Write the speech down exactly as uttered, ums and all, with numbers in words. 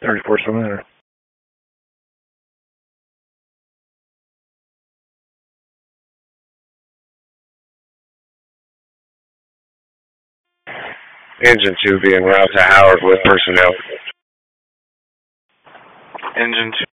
thirty-four seven hundred. Engine two being route to Howard with personnel. Engine two.